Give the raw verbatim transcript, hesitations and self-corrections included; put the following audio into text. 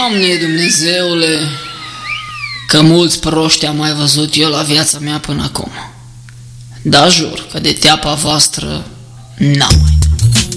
Doamne Dumnezeule, că mulți proști am mai văzut eu la viața mea până acum. Dar jur că de teapa voastră n-am mai.